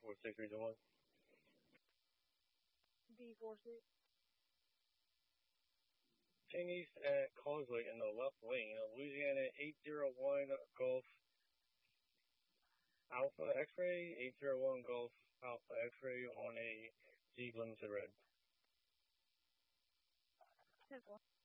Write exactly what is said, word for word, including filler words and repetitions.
four six three two one. D four six. Chinese at Causeway in the left lane. Louisiana eight zero one Golf Alpha X-Ray, eight zero one Golf Alpha X-Ray on a Jeep Limited Red. ten four.